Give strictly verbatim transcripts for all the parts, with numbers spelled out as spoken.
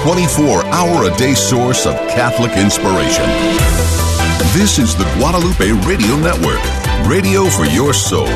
twenty-four hour a day source of Catholic inspiration. This is the Guadalupe Radio Network, radio for your soul.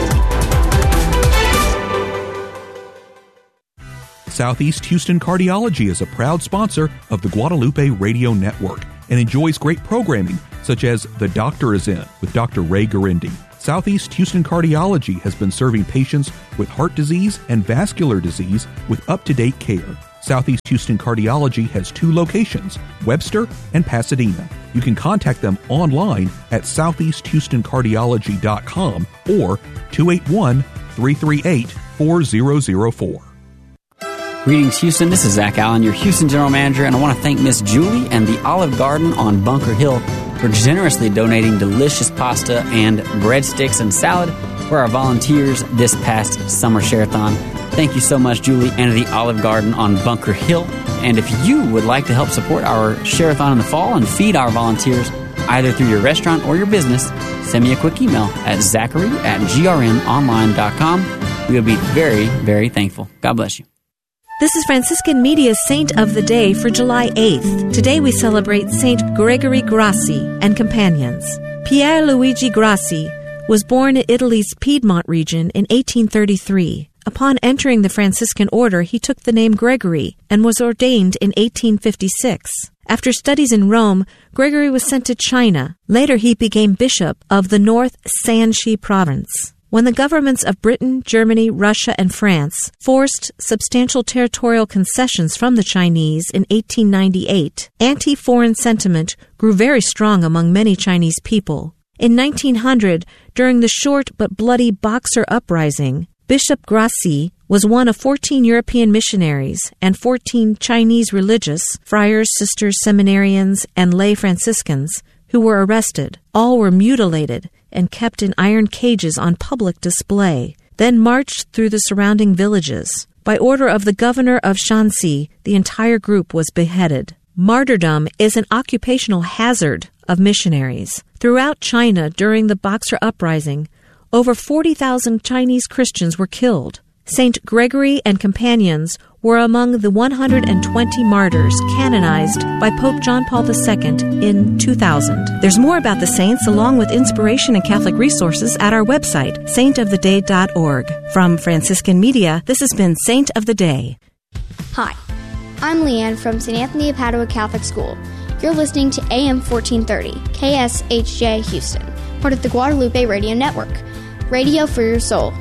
Southeast Houston Cardiology is a proud sponsor of the Guadalupe Radio Network and enjoys great programming such as The Doctor is In with Doctor Ray Garindi. Southeast Houston Cardiology has been serving patients with heart disease and vascular disease with up-to-date care. Southeast Houston Cardiology has two locations, Webster and Pasadena. You can contact them online at southeast houston cardiology dot com or two eight one, three three eight, four zero zero four. Greetings, Houston. This is Zach Allen, your Houston General Manager, and I want to thank Miss Julie and the Olive Garden on Bunker Hill for generously donating delicious pasta and breadsticks and salad for our volunteers this past summer share-a-thon. Thank you so much, Julie, and the Olive Garden on Bunker Hill. And if you would like to help support our share-a-thon in the fall and feed our volunteers, either through your restaurant or your business, send me a quick email at zachary at g r n online dot com. We will be very, very thankful. God bless you. This is Franciscan Media's Saint of the Day for July eighth. Today we celebrate Saint Gregory Grassi and companions. Pier Luigi Grassi was born in Italy's Piedmont region in eighteen thirty-three. Upon entering the Franciscan order, he took the name Gregory and was ordained in eighteen fifty-six. After studies in Rome, Gregory was sent to China. Later he became bishop of the North Shanxi province. When the governments of Britain, Germany, Russia, and France forced substantial territorial concessions from the Chinese in eighteen ninety-eight, anti-foreign sentiment grew very strong among many Chinese people. In nineteen hundred, during the short but bloody Boxer Uprising, Bishop Grassi was one of fourteen European missionaries and fourteen Chinese religious, friars, sisters, seminarians, and lay Franciscans, who were arrested. All were mutilated and kept in iron cages on public display, then marched through the surrounding villages. By order of the governor of Shanxi, the entire group was beheaded. Martyrdom is an occupational hazard of missionaries. Throughout China during the Boxer Uprising, over forty thousand Chinese Christians were killed. Saint Gregory and companions were among the one hundred twenty martyrs canonized by Pope John Paul the Second in two thousand. There's more about the saints along with inspiration and Catholic resources at our website, saint of the day dot org. From Franciscan Media, this has been Saint of the Day. Hi, I'm Leanne from Saint Anthony of Padua Catholic School. You're listening to A M fourteen thirty, K S H J Houston, part of the Guadalupe Radio Network. Radio for your soul.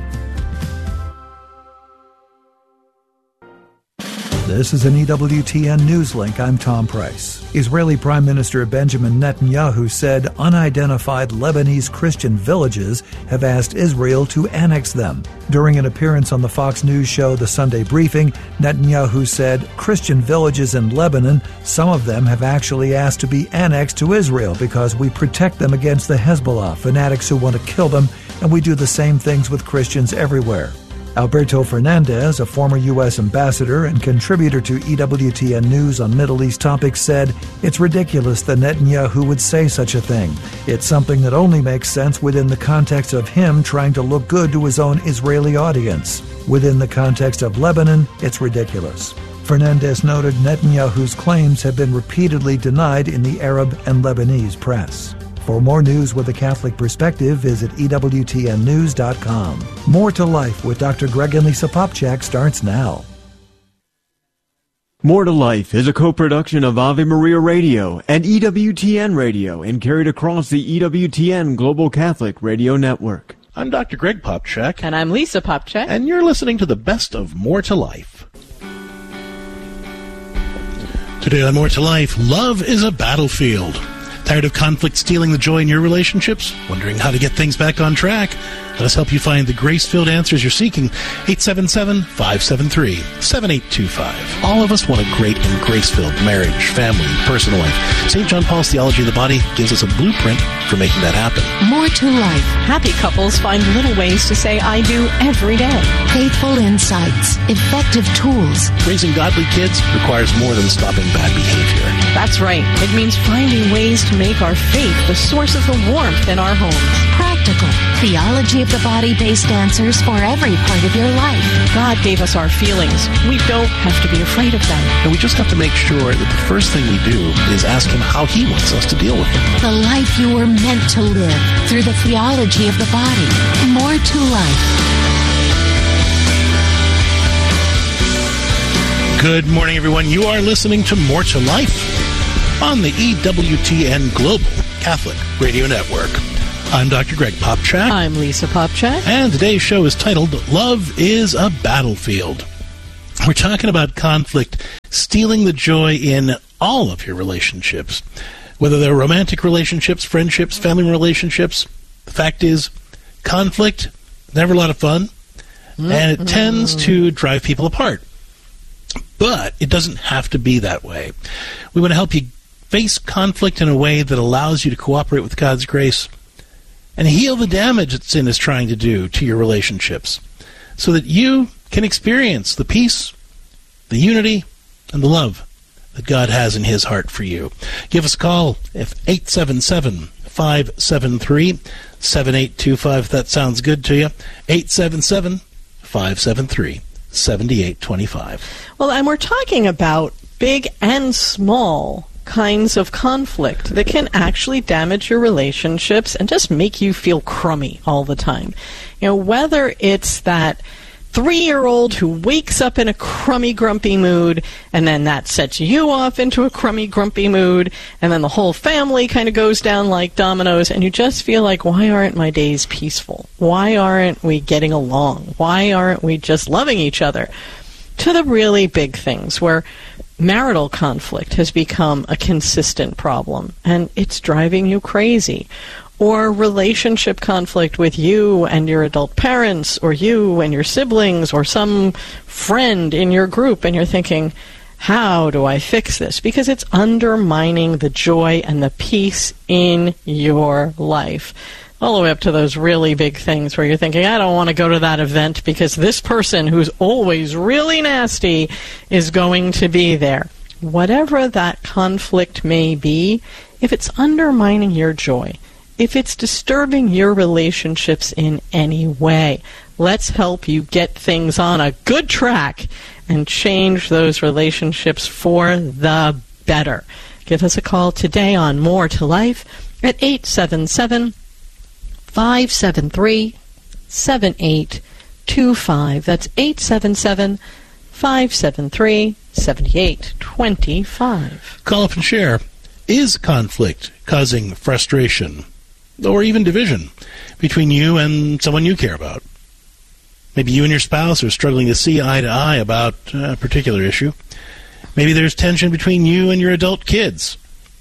This is an E W T N News Link. I'm Tom Price. Israeli Prime Minister Benjamin Netanyahu said unidentified Lebanese Christian villages have asked Israel to annex them. During an appearance on the Fox News show The Sunday Briefing, Netanyahu said Christian villages in Lebanon, some of them have actually asked to be annexed to Israel because we protect them against the Hezbollah, fanatics who want to kill them, and we do the same things with Christians everywhere. Alberto Fernandez, a former U S ambassador and contributor to E W T N News on Middle East topics, said, "It's ridiculous that Netanyahu would say such a thing. It's something that only makes sense within the context of him trying to look good to his own Israeli audience. Within the context of Lebanon, it's ridiculous." Fernandez noted Netanyahu's claims have been repeatedly denied in the Arab and Lebanese press. For more news with a Catholic perspective, visit E W T N news dot com. More to Life with Doctor Greg and Lisa Popchak starts now. More to Life is a co-production of Ave Maria Radio and E W T N Radio and carried across the E W T N Global Catholic Radio Network. I'm Doctor Greg Popchak. And I'm Lisa Popchak. And you're listening to the best of More to Life. Today on More to Life, love is a battlefield. Tired of conflict stealing the joy in your relationships? Wondering how to get things back on track? Let us help you find the grace-filled answers you're seeking. eight seven seven, five seven three, seven eight two five. All of us want a great and grace-filled marriage, family, personal life. Saint John Paul's Theology of the Body gives us a blueprint for making that happen. More to life. Happy couples find little ways to say I do every day. Faithful insights. Effective tools. Raising godly kids requires more than stopping bad behavior. That's right. It means finding ways to make our faith the source of the warmth in our homes. Practical. theology of the body-based answers for every part of your life. God gave us our feelings. We don't have to be afraid of them. And we just have to make sure that the first thing we do is ask him how he wants us to deal with them. The life you were meant to live through the theology of the body. More to life. Good morning, everyone. You are listening to More to Life on the E W T N Global Catholic Radio Network. I'm Doctor Greg Popchak. I'm Lisa Popchak. And today's show is titled, Love is a Battlefield. We're talking about conflict stealing the joy in all of your relationships, whether they're romantic relationships, friendships, family relationships. The fact is, conflict, never a lot of fun, mm-hmm. and it tends to drive people apart. But it doesn't have to be that way. We want to help you face conflict in a way that allows you to cooperate with God's grace and heal the damage that sin is trying to do to your relationships so that you can experience the peace, the unity, and the love that God has in his heart for you. Give us a call at eight seven seven, five seven three, seven eight two five if that sounds good to you. eight seven seven, five seven three, seven eight two five. Well, and we're talking about big and small kinds of conflict that can actually damage your relationships and just make you feel crummy all the time. You know, whether it's that three-year-old who wakes up in a crummy, grumpy mood, and then that sets you off into a crummy, grumpy mood, and then the whole family kind of goes down like dominoes, and you just feel like, why aren't my days peaceful? Why aren't we getting along? Why aren't we just loving each other? To the really big things where marital conflict has become a consistent problem, and it's driving you crazy. Or relationship conflict with you and your adult parents, or you and your siblings, or some friend in your group, and you're thinking, how do I fix this? Because it's undermining the joy and the peace in your life. All the way up to those really big things where you're thinking, I don't want to go to that event because this person who's always really nasty is going to be there. Whatever that conflict may be, if it's undermining your joy, if it's disturbing your relationships in any way, let's help you get things on a good track and change those relationships for the better. Give us a call today on More to Life at eight seven seven, five seven three, seven eight two five. That's eight seven seven, five seven three, seven eight two five. Call up and share. Is conflict causing frustration or even division between you and someone you care about? Maybe you and your spouse are struggling to see eye to eye about a particular issue. Maybe there's tension between you and your adult kids,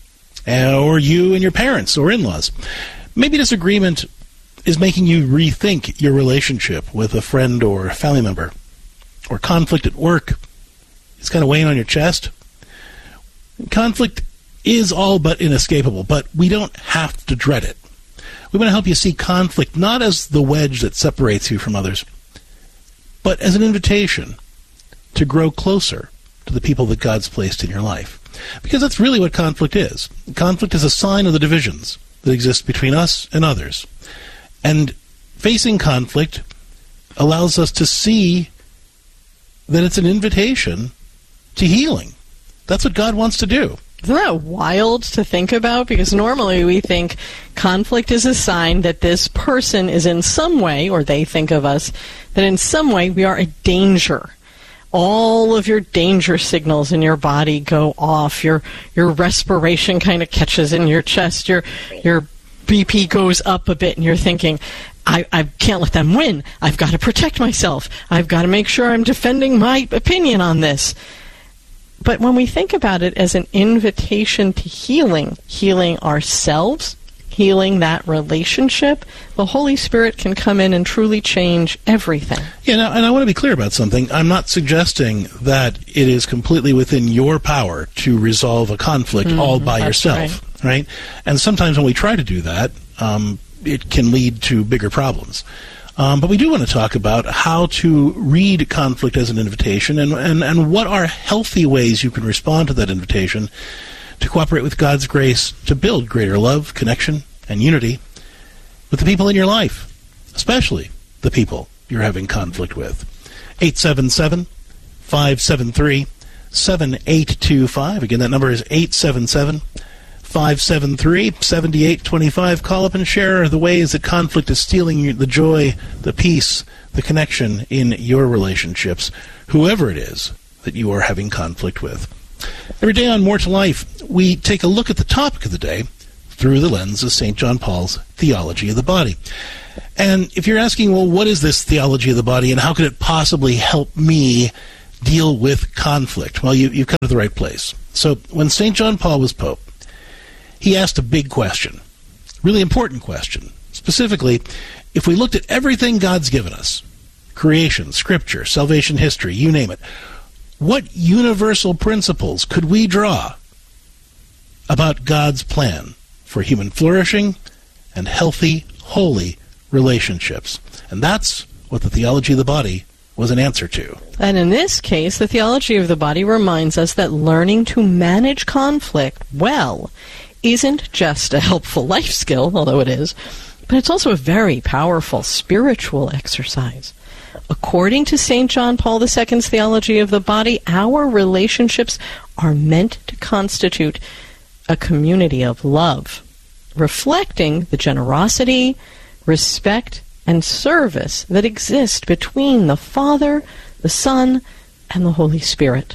or you and your parents or in-laws. Maybe disagreement is making you rethink your relationship with a friend or family member, or conflict at work is kind of weighing on your chest. Conflict is all but inescapable, but we don't have to dread it. We want to help you see conflict not as the wedge that separates you from others, but as an invitation to grow closer to the people that God's placed in your life. Because that's really what conflict is. Conflict is a sign of the divisions that exist between us and others. And facing conflict allows us to see that it's an invitation to healing. That's what God wants to do. Isn't that wild to think about? Because normally we think conflict is a sign that this person is in some way, or they think of us, that in some way we are a danger. All of your danger signals in your body go off. Your your respiration kind of catches in your chest. Your your B P goes up a bit, and you're thinking, I, I can't let them win. I've got to protect myself. I've got to make sure I'm defending my opinion on this. But when we think about it as an invitation to healing, healing ourselves, healing that relationship, the Holy Spirit can come in and truly change everything. Yeah, now, and I want to be clear about something. I'm not suggesting that it is completely within your power to resolve a conflict mm-hmm, all by yourself, right. right? And sometimes when we try to do that, um, it can lead to bigger problems. Um, but we do want to talk about how to read conflict as an invitation and, and, and what are healthy ways you can respond to that invitation to cooperate with God's grace to build greater love, connection, and unity with the people in your life. especially the people you're having conflict with. eight seven seven, five seven three, seven eight two five. Again, that number is eight seven seven, five seven three, seven eight two five. Call up and share the ways that conflict is stealing the joy, the peace, the connection in your relationships, whoever it is that you are having conflict with. Every day on More to Life, we take a look at the topic of the day through the lens of Saint John Paul's theology of the body. And if you're asking, well, what is this theology of the body and how could it possibly help me deal with conflict? Well, you, you've come to the right place. So when Saint John Paul was Pope, he asked a big question, really important question. Specifically, if we looked at everything God's given us, creation, scripture, salvation history, you name it, what universal principles could we draw about God's plan for human flourishing and healthy, holy relationships? And that's what the theology of the body was an answer to. And in this case, the theology of the body reminds us that learning to manage conflict well isn't just a helpful life skill, although it is, but it's also a very powerful spiritual exercise. According to Saint John Paul the Second's theology of the body, our relationships are meant to constitute a community of love, reflecting the generosity, respect, and service that exist between the Father, the Son, and the Holy Spirit.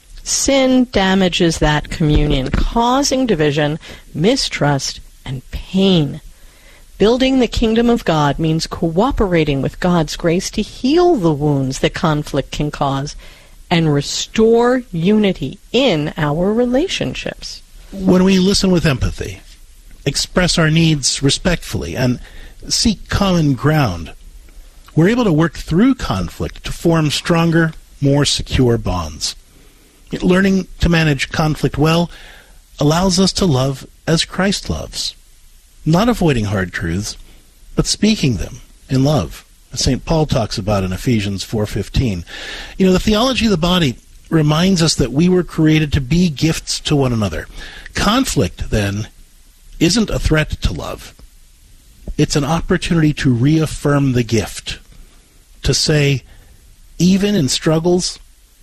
Sin damages that communion, causing division, mistrust, and pain. Building the kingdom of God means cooperating with God's grace to heal the wounds that conflict can cause and restore unity in our relationships. When we listen with empathy, express our needs respectfully, and seek common ground, we're able to work through conflict to form stronger, more secure bonds. Learning to manage conflict well allows us to love as Christ loves, not avoiding hard truths, but speaking them in love, as Saint Paul talks about in Ephesians four fifteen. You know, the theology of the body reminds us that we were created to be gifts to one another. Conflict, then, isn't a threat to love. It's an opportunity to reaffirm the gift, to say, even in struggles,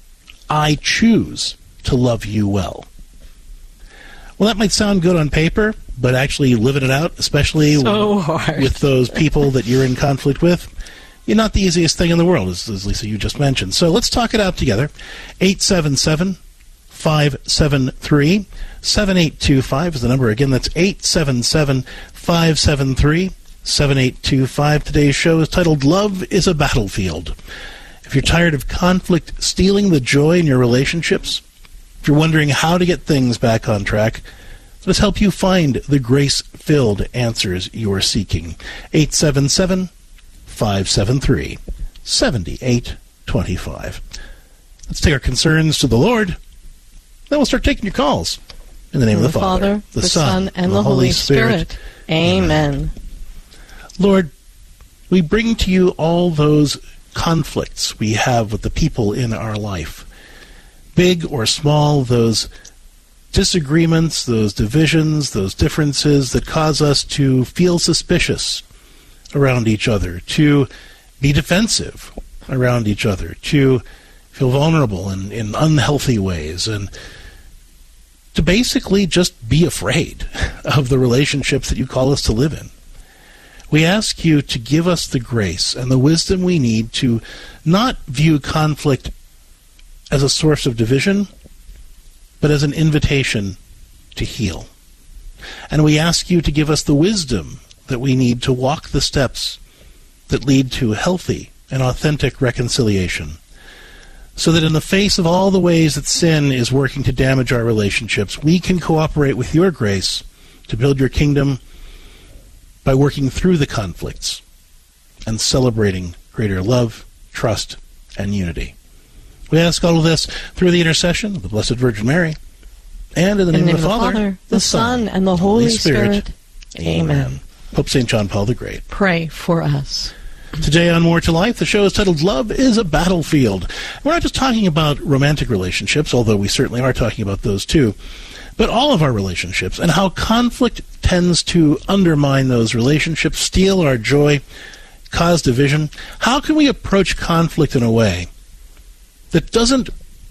I choose to love you well. Well, that might sound good on paper, but actually living it out, especially so with, hard. with those people that you're in conflict with, you're not the easiest thing in the world, as, as Lisa, you just mentioned. So let's talk it out together. eight seven seven, five seven three, seven eight two five is the number. Again, that's eight seven seven, five seven three, seven eight two five. Today's show is titled Love is a Battlefield. If you're tired of conflict stealing the joy in your relationships, if you're wondering how to get things back on track, let's help you find the grace-filled answers you're seeking. eight seven seven, five seven three, seven eight two five. Let's take our concerns to the Lord. Then we'll start taking your calls. In the name In of the, the Father, Father, the, the Son, Son, and the Holy Spirit. Spirit. Amen. Lord, we bring to you all those conflicts we have with the people in our life, big or small, those disagreements, those divisions, those differences that cause us to feel suspicious around each other, to be defensive around each other, to feel vulnerable in, in unhealthy ways, and to basically just be afraid of the relationships that you call us to live in. We ask you to give us the grace and the wisdom we need to not view conflict as a source of division, but as an invitation to heal. And we ask you to give us the wisdom that we need to walk the steps that lead to healthy and authentic reconciliation, so that in the face of all the ways that sin is working to damage our relationships, we can cooperate with your grace to build your kingdom by working through the conflicts and celebrating greater love, trust, and unity. We ask all of this through the intercession of the Blessed Virgin Mary, and in the, in name, the name of the Father, Father, the Son, and the Holy Spirit. Spirit. Amen. Pope Saint John Paul the Great, pray for us. Today on More to Life, the show is titled Love is a Battlefield. We're not just talking about romantic relationships, although we certainly are talking about those too, but all of our relationships and how conflict tends to undermine those relationships, steal our joy, cause division? How can we approach conflict in a way that doesn't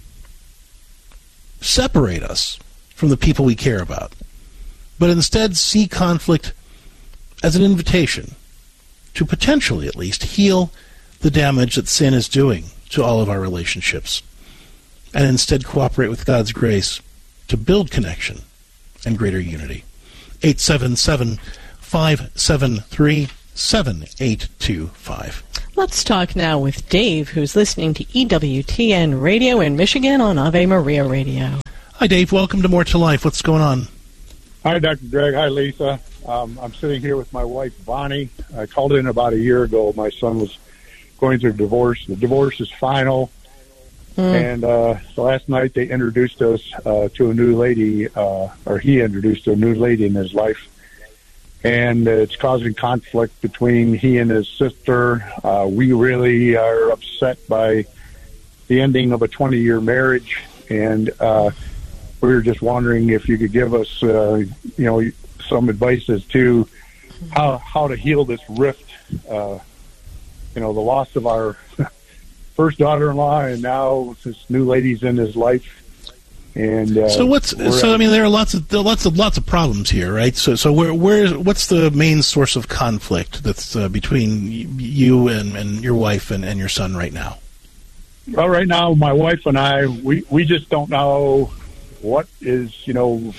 separate us from the people we care about, but instead see conflict as an invitation to potentially, at least, heal the damage that sin is doing to all of our relationships, and instead cooperate with God's grace to build connection and greater unity? eight seven seven, five seven three, seven eight two five. Let's talk now with Dave, who's listening to E W T N Radio in Michigan on Ave Maria Radio. Hi, Dave. Welcome to More to Life. What's going on? Hi, Doctor Greg. Hi, Lisa. Um, I'm sitting here with my wife, Bonnie. I called in about a year ago. My son was going through a divorce. The divorce is final. Mm. And uh, so last night they introduced us uh, to a new lady, uh, or he introduced a new lady in his life. And uh, it's causing conflict between he and his sister. Uh, we really are upset by the ending of a twenty-year marriage. And uh, we were just wondering if you could give us, uh, you know, some advice as to how how to heal this rift. Uh, you know, the loss of our first daughter-in-law, and now this new lady's in his life. And uh, so what's so? I mean, there are lots of there are lots of lots of problems here, right? So, so where where what's the main source of conflict that's uh, between you and, and your wife and, and your son right now? Well, right now, my wife and I, we, we just don't know what is, you know,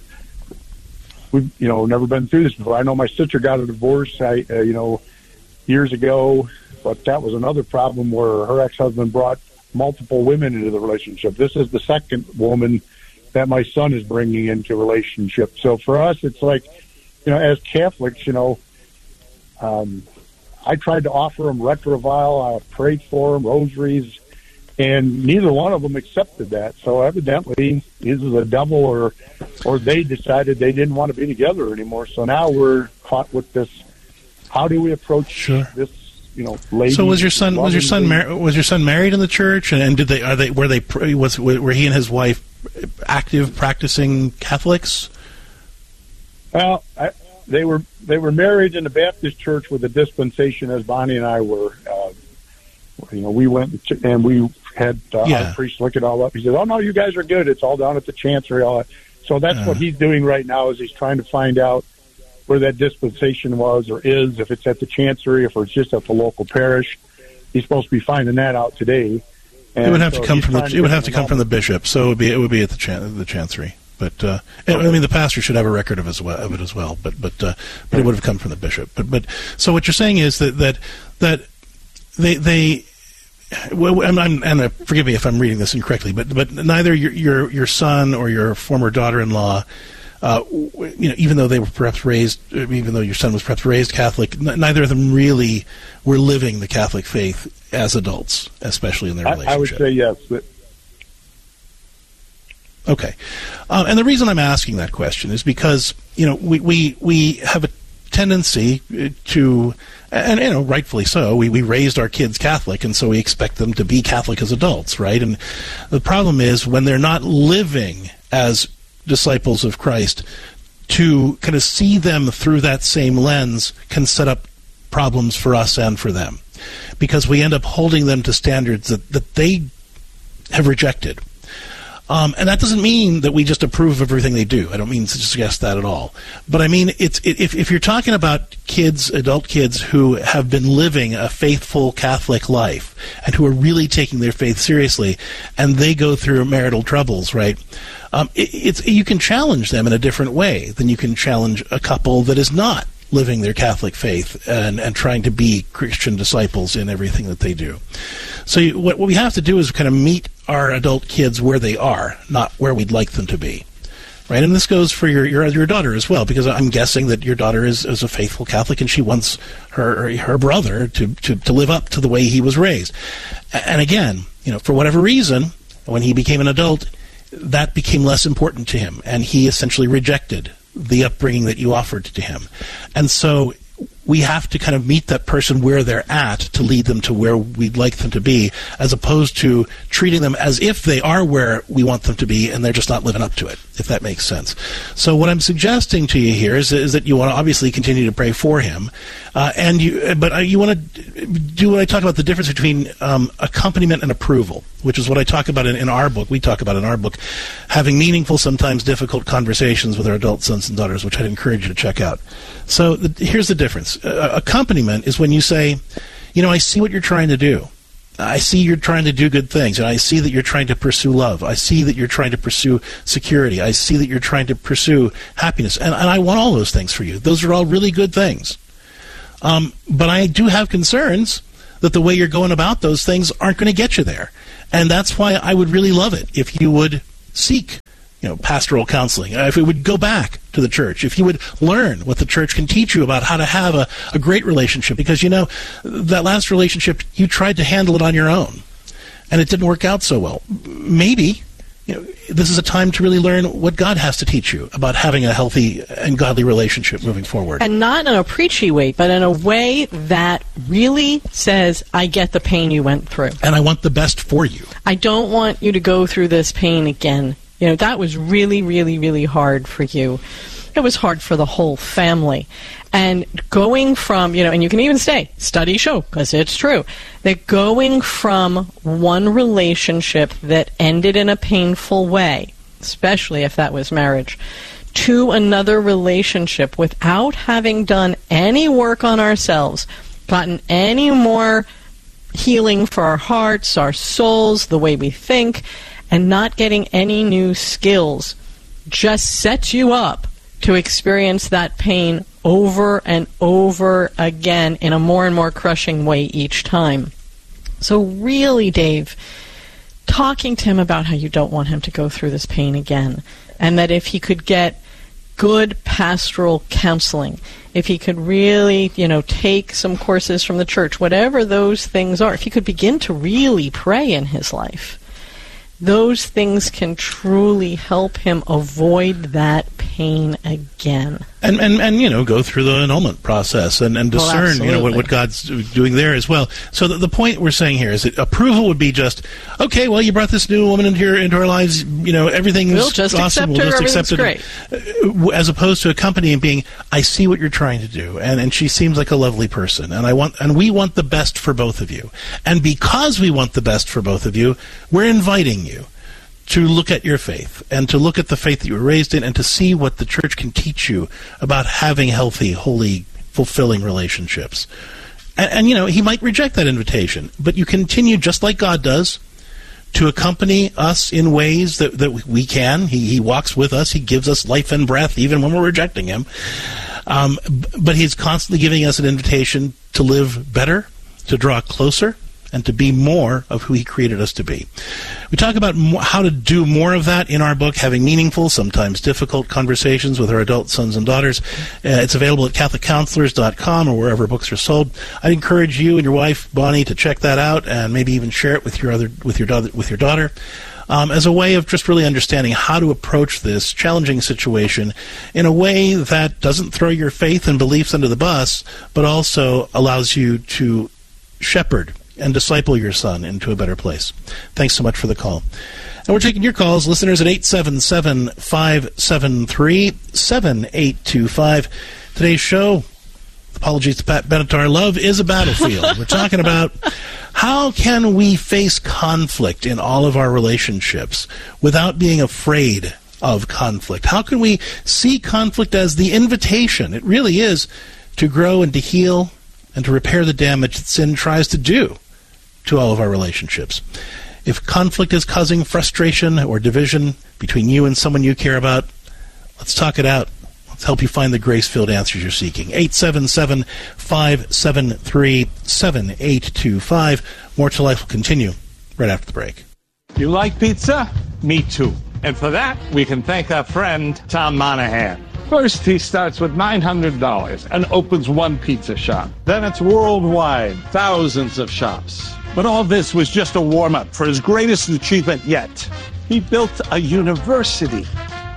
we've, you know, never been through this before. I know my sister got a divorce, I, uh, you know, years ago, but that was another problem where her ex-husband brought multiple women into the relationship. This is the second woman that my son is bringing into relationship. So for us, it's like, you know, as Catholics, you know, um, I tried to offer them Retrovile, I prayed for them, rosaries, and neither one of them accepted that. So evidently, this is a devil, or or they decided they didn't want to be together anymore. So now we're caught with this. How do we approach sure. this? You know, lady. So was your son was your son mar- was your son married in the church, and, and did they are they were they was were he and his wife active practicing Catholics? Well, I, they were they were married in a Baptist church with a dispensation, as Bonnie and I were. Uh, you know, we went and we had uh, yeah. our priest look it all up. He said, "Oh no, you guys are good. It's all down at the chancery." All that. So that's uh, what he's doing right now. Is he's trying to find out where that dispensation was or is, if it's at the chancery, if it's just at the local parish. He's supposed to be finding that out today. And it would have so to come from the it would have to come out. from the bishop. So it would be it would be at the chan- the chancery. But uh, I mean, the pastor should have a record of, as well, of it as well. But but uh, but it would have come from the bishop. But but so what you're saying is that that that they they. Well, I'm, I'm, and uh, forgive me if I'm reading this incorrectly, but but neither your your your son or your former daughter-in-law, uh, you know, even though they were perhaps raised, even though your son was perhaps raised Catholic, n- neither of them really were living the Catholic faith as adults, especially in their I, relationship. I would say yes. But okay, um, and the reason I'm asking that question is because you know we we, we have a tendency to, and you know, rightfully so, we, we raised our kids Catholic, and so we expect them to be Catholic as adults, right? And the problem is when they're not living as disciples of Christ, to kind of see them through that same lens can set up problems for us and for them, because we end up holding them to standards that, that they have rejected. Um, and that doesn't mean that we just approve of everything they do. I don't mean to suggest that at all. But I mean, it's if, if you're talking about kids, adult kids who have been living a faithful Catholic life and who are really taking their faith seriously, and they go through marital troubles, right? Um, it, it's you can challenge them in a different way than you can challenge a couple that is not living their Catholic faith and, and trying to be Christian disciples in everything that they do. So you, what, what we have to do is kind of meet our adult kids where they are, not where we'd like them to be, right? And this goes for your your, your daughter as well, because I'm guessing that your daughter is, is a faithful Catholic, and she wants her her brother to, to, to live up to the way he was raised. And again, you know, for whatever reason, when he became an adult, that became less important to him, and he essentially rejected the upbringing that you offered to him. And so we have to kind of meet that person where they're at to lead them to where we'd like them to be, as opposed to treating them as if they are where we want them to be and they're just not living up to it, if that makes sense. So what I'm suggesting to you here is, is that you want to obviously continue to pray for him, uh, and you, but uh, you want to do what I talk about, the difference between um, accompaniment and approval, which is what I talk about in, in our book. We talk about in our book, having meaningful, sometimes difficult conversations with our adult sons and daughters, which I'd encourage you to check out. So the, here's the difference. Uh, accompaniment is when you say, you know, I see what you're trying to do. I see you're trying to do good things, and I see that you're trying to pursue love. I see that you're trying to pursue security. I see that you're trying to pursue happiness, and, and I want all those things for you. Those are all really good things. Um, but I do have concerns that the way you're going about those things aren't going to get you there. And that's why I would really love it if you would seek, you know, pastoral counseling, uh, if you would go back to the church, if you would learn what the church can teach you about how to have a, a great relationship. Because, you know, that last relationship, you tried to handle it on your own, and it didn't work out so well. Maybe, you know, this is a time to really learn what God has to teach you about having a healthy and godly relationship moving forward. And not in a preachy way, but in a way that really says, I get the pain you went through. And I want the best for you. I don't want you to go through this pain again. You know, that was really, really, really hard for you. It was hard for the whole family. And going from, you know, and you can even say, studies show, because it's true, that going from one relationship that ended in a painful way, especially if that was marriage, to another relationship without having done any work on ourselves, gotten any more healing for our hearts, our souls, the way we think, and not getting any new skills, just sets you up to experience that pain over and over again in a more and more crushing way each time. So really, Dave, talking to him about how you don't want him to go through this pain again, and that if he could get good pastoral counseling, if he could really, you know, take some courses from the church, whatever those things are, if he could begin to really pray in his life, those things can truly help him avoid that pain again. And, and, and you know, go through the annulment process and, and discern, well, you know, what, what God's doing there as well. So the, the point we're saying here is that approval would be just, okay, well, you brought this new woman into your into our lives, you know, everything's we'll just awesome. Accept we'll her, just accept it. Great. As opposed to accompanying being, I see what you're trying to do, and, and she seems like a lovely person, and I want and we want the best for both of you. And because we want the best for both of you, we're inviting you to look at your faith and to look at the faith that you were raised in and to see what the church can teach you about having healthy, holy, fulfilling relationships. And, and, you know, he might reject that invitation, but you continue, just like God does, to accompany us in ways that, that we can. He, he walks with us. He gives us life and breath, even when we're rejecting him. Um, but he's constantly giving us an invitation to live better, to draw closer, and to be more of who he created us to be. We talk about mo- how to do more of that in our book, Having Meaningful, Sometimes Difficult Conversations with Our Adult Sons and Daughters. Uh, it's available at catholic counselors dot com or wherever books are sold. I'd encourage you and your wife, Bonnie, to check that out and maybe even share it with your other with your daughter, with your daughter. Um, as a way of just really understanding how to approach this challenging situation in a way that doesn't throw your faith and beliefs under the bus, but also allows you to shepherd and disciple your son into a better place. Thanks so much for the call. And we're taking your calls, listeners, at eight seven seven, five seven three, seven eight two five. Today's show, apologies to Pat Benatar, Love is a Battlefield. We're talking about how can we face conflict in all of our relationships without being afraid of conflict? How can we see conflict as the invitation? It really is to grow and to heal and to repair the damage that sin tries to do to all of our relationships. If conflict is causing frustration or division between you and someone you care about, let's talk it out. Let's help you find the grace-filled answers you're seeking. eight seven seven, five seven three, seven eight two five. More to Life will continue right after the break. You like pizza? Me too. And for that, we can thank our friend Tom Monahan. First, he starts with nine hundred dollars and opens one pizza shop. Then it's worldwide, thousands of shops. But all this was just a warm-up for his greatest achievement yet. He built a university.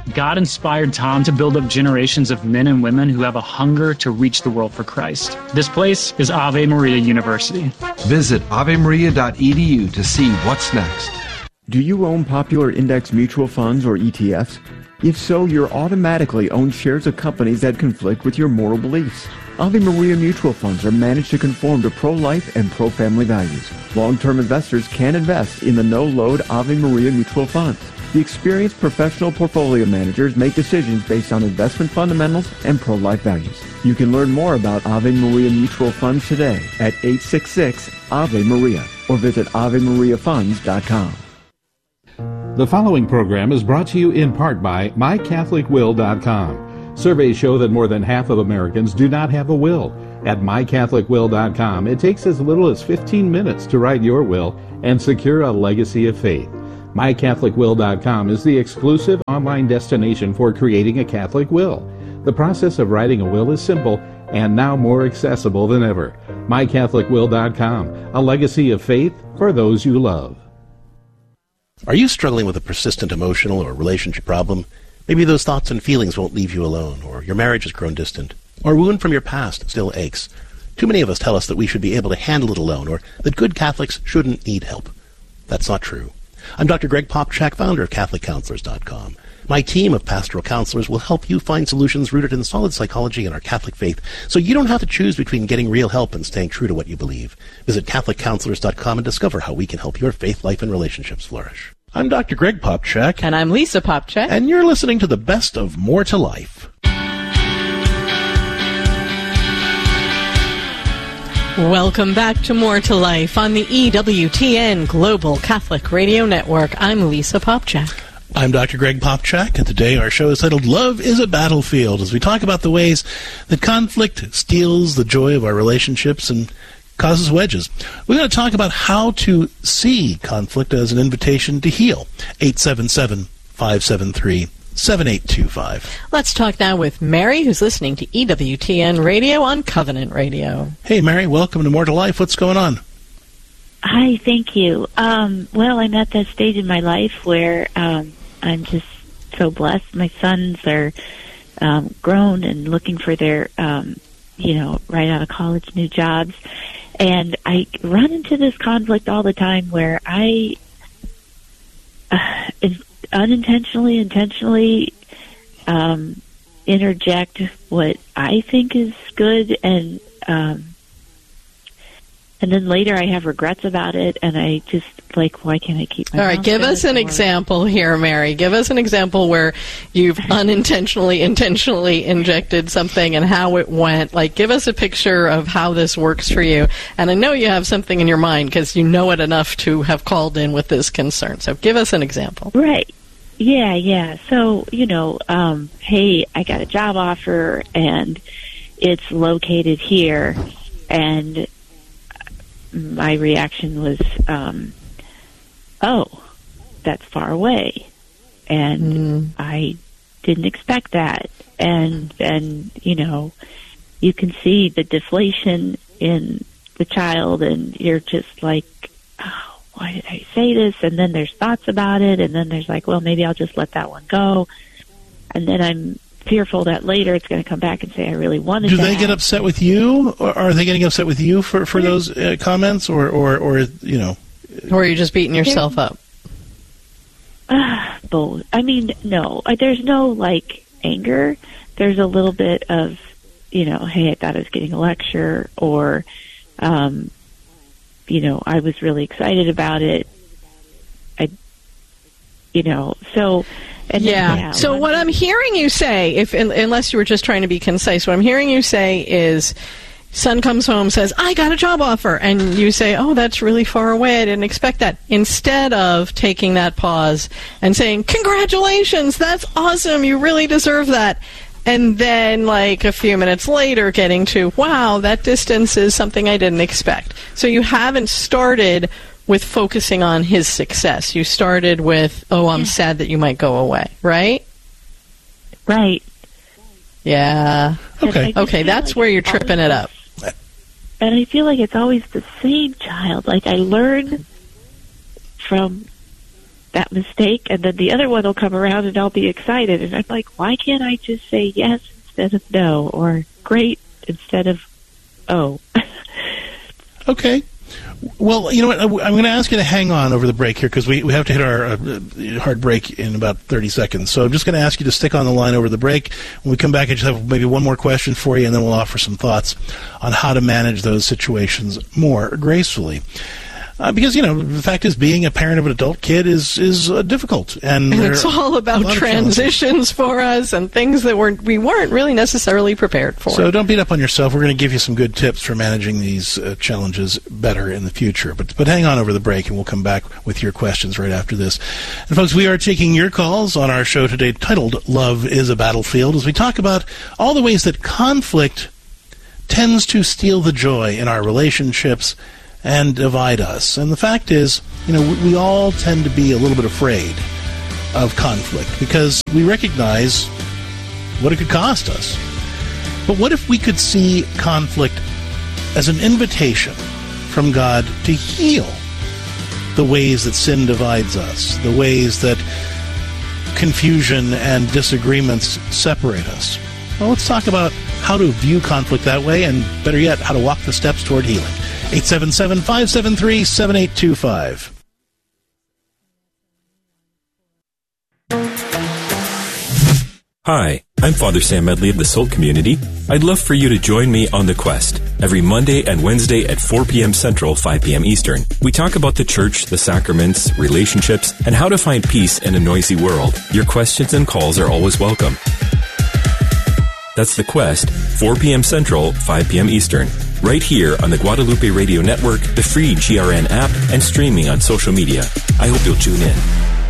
God inspired Tom to build up generations of men and women who have a hunger to reach the world for Christ. This place is Ave Maria University. Visit ave maria dot e d u to see what's next. Do you own popular index mutual funds or E T Fs? If so, you're automatically owned shares of companies that conflict with your moral beliefs. Ave Maria mutual funds are managed to conform to pro-life and pro-family values. Long-term investors can invest in the no-load Ave Maria mutual funds. The experienced professional portfolio managers make decisions based on investment fundamentals and pro-life values. You can learn more about Ave Maria mutual funds today at eight six six Ave Maria or visit ave maria funds dot com. The following program is brought to you in part by my catholic will dot com. Surveys show that more than half of Americans do not have a will. At my catholic will dot com, it takes as little as fifteen minutes to write your will and secure a legacy of faith. my catholic will dot com is the exclusive online destination for creating a Catholic will. The process of writing a will is simple and now more accessible than ever. my catholic will dot com, a legacy of faith for those you love. Are you struggling with a persistent emotional or relationship problem? Maybe those thoughts and feelings won't leave you alone, or your marriage has grown distant, or a wound from your past still aches. Too many of us tell us that we should be able to handle it alone, or that good Catholics shouldn't need help. That's not true. I'm Doctor Greg Popchak, founder of Catholic Counselors dot com. My team of pastoral counselors will help you find solutions rooted in solid psychology and our Catholic faith, so you don't have to choose between getting real help and staying true to what you believe. Visit Catholic Counselors dot com and discover how we can help your faith life and relationships flourish. I'm Doctor Greg Popchak. And I'm Lisa Popchak. And you're listening to the best of More to Life. Welcome back to More to Life on the E W T N Global Catholic Radio Network. I'm Lisa Popchak. I'm Doctor Greg Popchak, and today our show is titled Love is a Battlefield, as we talk about the ways that conflict steals the joy of our relationships and causes wedges. We're going to talk about how to see conflict as an invitation to heal. eight seven seven, five seven three, seven eight two five. Let's talk now with Mary, who's listening to E W T N Radio on Covenant Radio. Hey, Mary, welcome to More to Life. What's going on? Hi, thank you. Um, well, I'm at that stage in my life where um, I'm just so blessed. My sons are um, grown and looking for their, um, you know, right out of college, new jobs. And I run into this conflict all the time where I uh, unintentionally, intentionally um, interject what I think is good, and um, and then later I have regrets about it, and I just, like, why can't I keep my All right, give us an example here, Mary. Give us an example where you've unintentionally, intentionally injected something and how it went. Like, give us a picture of how this works for you. And I know you have something in your mind because you know it enough to have called in with this concern. So give us an example. Right. Yeah, yeah. So, you know, um, hey, I got a job offer, and it's located here, and my reaction was, um, oh, that's far away. And mm. I didn't expect that. And then, you know, you can see the deflation in the child, and you're just like, oh, why did I say this? And then there's thoughts about it, and then there's like, well, maybe I'll just let that one go. And then I'm fearful that later it's going to come back and say I really wanted Do that. they get upset with you, or are they getting upset with you for, for those uh, comments, or, or, or, you know? Or are you just beating yourself up? Uh, both. I mean, no. There's no, like, anger. There's a little bit of, you know, hey, I thought I was getting a lecture, or, um, you know, I was really excited about it. I, you know, so... And yeah. Then, yeah. So what I'm hearing you say, if unless you were just trying to be concise, what I'm hearing you say is, son comes home, says, I got a job offer, and you say, oh, that's really far away, I didn't expect that. Instead of taking that pause and saying, congratulations, that's awesome, you really deserve that. And then, like, a few minutes later, getting to, wow, that distance is something I didn't expect. So you haven't started with focusing on his success. You started with, oh, I'm sad that you might go away, right? Right. Yeah. Okay. Okay, that's like where you're tripping it up. And I feel like it's always the same child. Like, I learn from that mistake, and then the other one will come around and I'll be excited. And I'm like, why can't I just say yes instead of no, or great instead of oh? Okay. Well, you know what? I'm going to ask you to hang on over the break here because we, we have to hit our uh, hard break in about thirty seconds. So I'm just going to ask you to stick on the line over the break. When we come back, I just have maybe one more question for you, and then we'll offer some thoughts on how to manage those situations more gracefully. Uh, because, you know, the fact is being a parent of an adult kid is is uh, difficult. And, and it's all about transitions for us and things that we're, we weren't really necessarily prepared for. So don't beat up on yourself. We're going to give you some good tips for managing these uh, challenges better in the future. But, but hang on over the break, and we'll come back with your questions right after this. And, folks, we are taking your calls on our show today titled Love is a Battlefield, as we talk about all the ways that conflict tends to steal the joy in our relationships and divide us. And the fact is, you know, we, we all tend to be a little bit afraid of conflict because we recognize what it could cost us. But what if we could see conflict as an invitation from God to heal the ways that sin divides us, the ways that confusion and disagreements separate us? Well, let's talk about how to view conflict that way, and better yet, how to walk the steps toward healing. eight seven seven, five seven three, seven eight two five. Hi, I'm Father Sam Medley of the Soul Community. I'd love for you to join me on The Quest every Monday and Wednesday at four p.m. Central, five p.m. Eastern. We talk about the church, the sacraments, relationships, and how to find peace in a noisy world. Your questions and calls are always welcome. That's The Quest, four p.m. Central, five p.m. Eastern. Right here on the Guadalupe Radio Network, the free G R N app, and streaming on social media. I hope you'll tune in.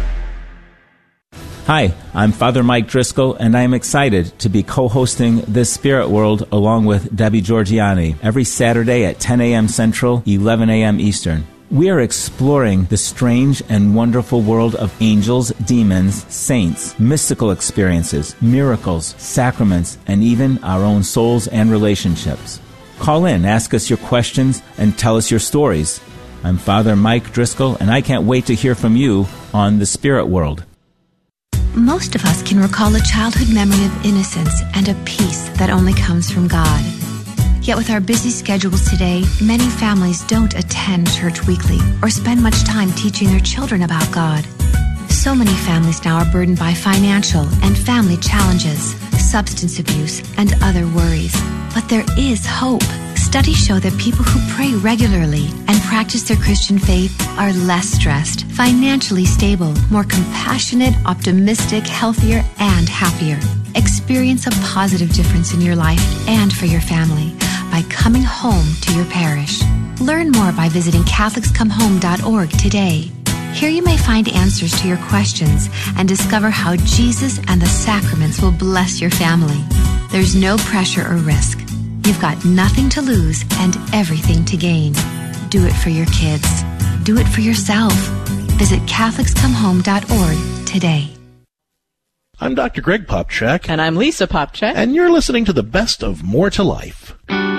Hi, I'm Father Mike Driscoll, and I am excited to be co-hosting This Spirit World along with Debbie Georgiani every Saturday at ten a.m. Central, eleven a.m. Eastern. We are exploring the strange and wonderful world of angels, demons, saints, mystical experiences, miracles, sacraments, and even our own souls and relationships. Call in, ask us your questions, and tell us your stories. I'm Father Mike Driscoll, and I can't wait to hear from you on The Spirit World. Most of us can recall a childhood memory of innocence and a peace that only comes from God. Yet with our busy schedules today, many families don't attend church weekly or spend much time teaching their children about God. So many families now are burdened by financial and family challenges, substance abuse, and other worries. But there is hope. Studies show that people who pray regularly and practice their Christian faith are less stressed, financially stable, more compassionate, optimistic, healthier, and happier. Experience a positive difference in your life and for your family by coming home to your parish. Learn more by visiting Catholics Come Home dot org today. Here you may find answers to your questions and discover how Jesus and the sacraments will bless your family. There's no pressure or risk. You've got nothing to lose and everything to gain. Do it for your kids. Do it for yourself. Visit Catholics Come Home dot org today. I'm Doctor Greg Popcak. And I'm Lisa Popcak. And you're listening to the best of More to Life.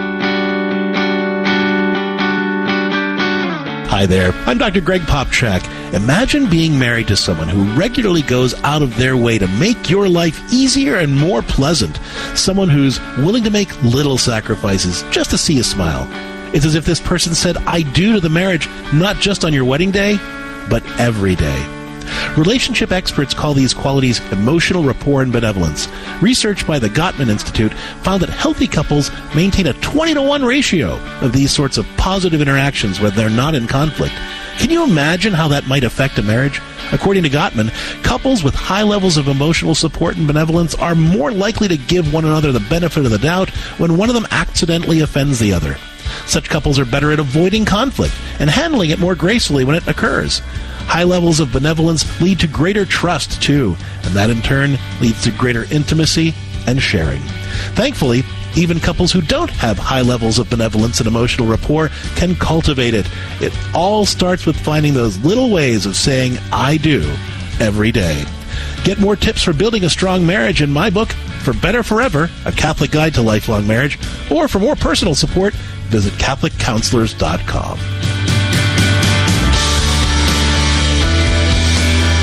Hi there, I'm Doctor Greg Popcak. Imagine being married to someone who regularly goes out of their way to make your life easier and more pleasant. Someone who's willing to make little sacrifices just to see you smile. It's as if this person said, I do to the marriage, not just on your wedding day, but every day. Relationship experts call these qualities emotional rapport and benevolence. Research by the Gottman Institute found that healthy couples maintain a twenty to one ratio of these sorts of positive interactions when they're not in conflict. Can you imagine how that might affect a marriage? According to Gottman, couples with high levels of emotional support and benevolence are more likely to give one another the benefit of the doubt when one of them accidentally offends the other. Such couples are better at avoiding conflict and handling it more gracefully when it occurs. High levels of benevolence lead to greater trust, too, and that in turn leads to greater intimacy and sharing. Thankfully, even couples who don't have high levels of benevolence and emotional rapport can cultivate it. It all starts with finding those little ways of saying, I do, every day. Get more tips for building a strong marriage in my book, For Better Forever, A Catholic Guide to Lifelong Marriage, or for more personal support, visit Catholic Counselors dot com.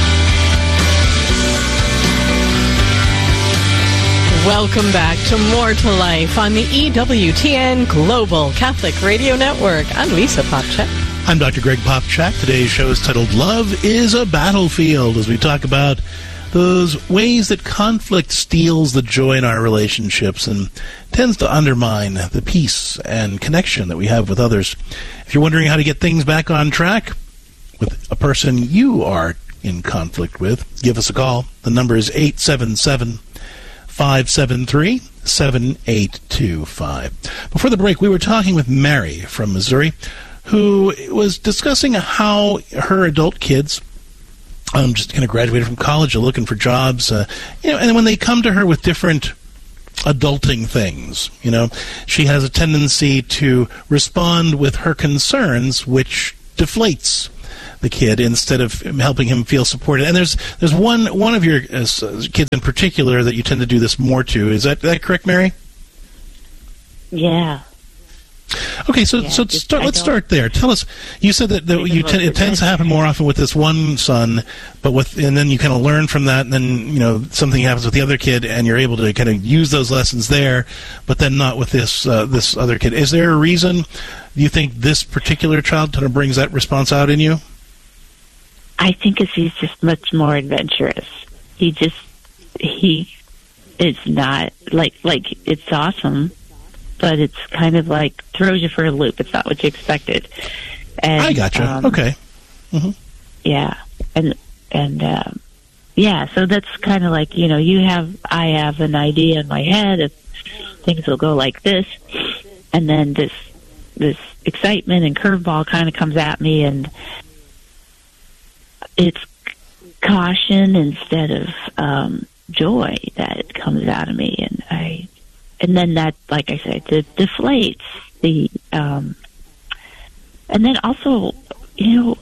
Welcome back to More to Life on the E W T N Global Catholic Radio Network. I'm Lisa Popchak. I'm Doctor Greg Popchak. Today's show is titled Love is a Battlefield, as we talk about those ways that conflict steals the joy in our relationships and tends to undermine the peace and connection that we have with others. If you're wondering how to get things back on track with a person you are in conflict with, give us a call. The number is eight seven seven, five seven three, seven eight two five. Before the break, we were talking with Mary from Missouri, who was discussing how her adult kids um, just kind of graduated from college, are looking for jobs, uh, you know, and when they come to her with different adulting things, you know, she has a tendency to respond with her concerns, which deflates the kid instead of helping him feel supported. And there's there's one one of your uh, kids in particular that you tend to do this more to. Is that that correct, Mary? Yeah. Okay, so yeah, so just, start, let's start there. Tell us. You said that, that you t- it tends to happen more often with this one son, but with and then you kind of learn from that, and then you know something happens with the other kid, and you're able to kind of use those lessons there, but then not with this uh, this other kid. Is there a reason you think this particular child kind of brings that response out in you? I think it's he's just much more adventurous. He just he is not like like it's awesome. But it's kind of like throws you for a loop. It's not what you expected. And, I gotcha. Um, okay. Mm-hmm. Yeah, and and um, yeah. So that's kind of like you know you have I have an idea in my head of things will go like this, and then this this excitement and curveball kind of comes at me, and it's caution instead of um, joy that comes out of me, and I. And then that, like I said, it deflates the, um, and then also, you know,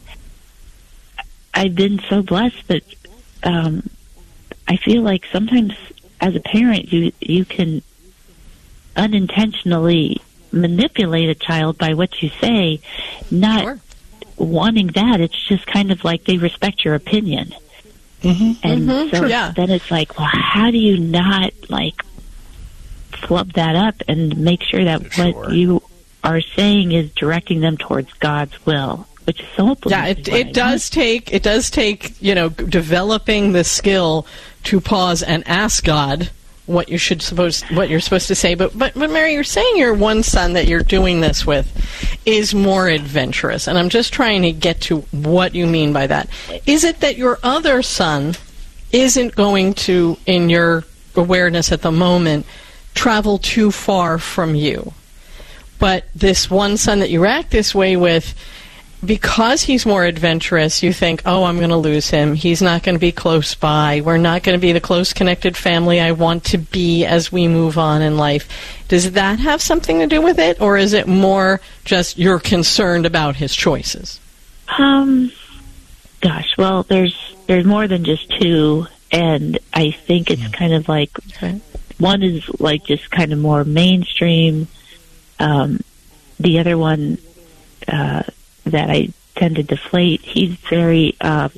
I've been so blessed that um, I feel like sometimes as a parent, you you can unintentionally manipulate a child by what you say, not sure. wanting that. It's just kind of like they respect your opinion. Mm-hmm. And mm-hmm. so sure. yeah. then it's like, well, how do you not, like, flub that up and make sure that sure. what you are saying is directing them towards God's will, which is so important. Yeah, it, it does take it does take you know developing the skill to pause and ask God what you should supposed what you're supposed to say. But but but Mary, you're saying your one son that you're doing this with is more adventurous, and I'm just trying to get to what you mean by that. Is it that your other son isn't going to, in your awareness at the moment, travel too far from you? But this one son that you act this way with, because he's more adventurous, you think, oh, I'm going to lose him. He's not going to be close by. We're not going to be the close connected family I want to be as we move on in life. Does that have something to do with it, or is it more just you're concerned about his choices? Um, gosh, well, there's there's more than just two, and I think it's kind of like... Okay. One is like just kind of more mainstream. Um, the other one uh, that I tend to deflate, he's very, um,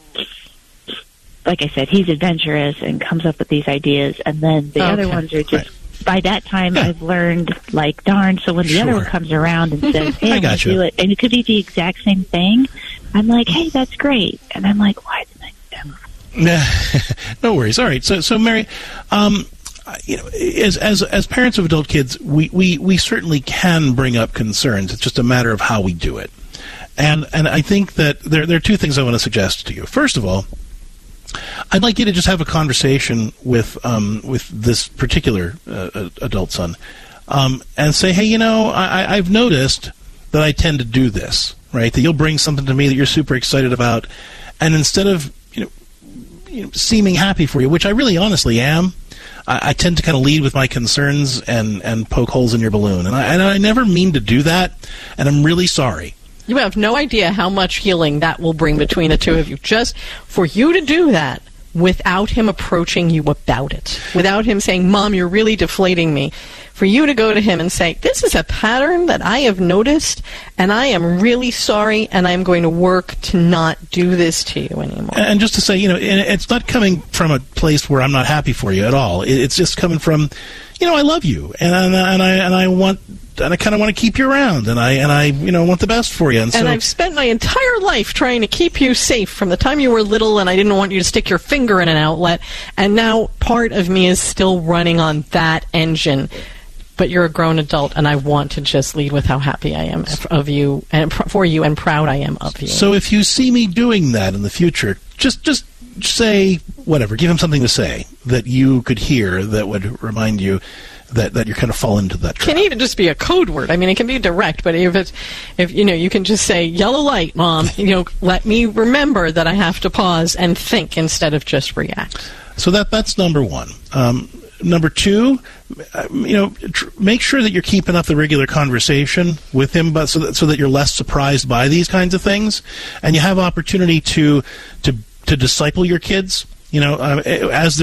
like I said, he's adventurous and comes up with these ideas. And then the okay. other ones are just, right. by that time yeah. I've learned, like, darn, so when the sure. other one comes around and says, hey, I I'm going to do it, and it could be the exact same thing, I'm like, hey, that's great. And I'm like, why didn't I do that? No worries. All right. So, so Mary, um, you know, as as as parents of adult kids, we, we, we certainly can bring up concerns. It's just a matter of how we do it. And and I think that there there are two things I want to suggest to you. First of all, I'd like you to just have a conversation with um with this particular uh, adult son, um, and say, hey, you know, I, I've noticed that I tend to do this, right? That you'll bring something to me that you're super excited about, and instead of you know, you know seeming happy for you, which I really honestly am, I, I tend to kind of lead with my concerns and, and poke holes in your balloon. And I, and I never mean to do that, and I'm really sorry. You have no idea how much healing that will bring between the two of you. Just for you to do that without him approaching you about it, without him saying, Mom, you're really deflating me. For for you to go to him and say, this is a pattern that I have noticed, and I am really sorry, and I'm going to work to not do this to you anymore. And just to say, you know, it's not coming from a place where I'm not happy for you at all. It's just coming from, you know, I love you, and and I and I want. And I kind of want to keep you around, and I and I you know want the best for you. And, so, and I've spent my entire life trying to keep you safe from the time you were little, and I didn't want you to stick your finger in an outlet. And now part of me is still running on that engine. But you're a grown adult, and I want to just lead with how happy I am of you and for you, and proud I am of you. So if you see me doing that in the future, just just say whatever. Give him something to say that you could hear that would remind you that, that you're kind of falling into that trap. It can even just be a code word. I mean, it can be direct, but if it's, if you know, you can just say, yellow light, Mom, you know, let me remember that I have to pause and think instead of just react. So that that's number one. Um, number two, you know, tr- make sure that you're keeping up the regular conversation with him, but so that, so that you're less surprised by these kinds of things, and you have opportunity to to to disciple your kids. You know, uh, as they're